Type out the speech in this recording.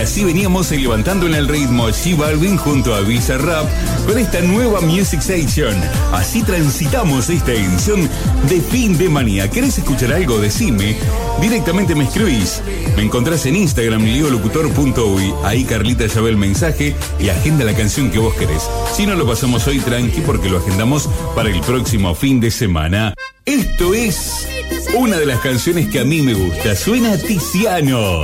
así veníamos levantando en el ritmo J Balvin junto a Bizarrap con esta nueva Music Station. Así transitamos esta edición de Fin de Manía. ¿Querés escuchar algo? Decime. Directamente me escribís. Me encontrás en Instagram, leolocutor.uy. Ahí Carlita ya ve el mensaje y agenda la canción que vos querés. Si no, lo pasamos hoy tranqui porque lo agendamos para el próximo fin de semana. Esto es una de las canciones que a mí me gusta. Suena Tiziano.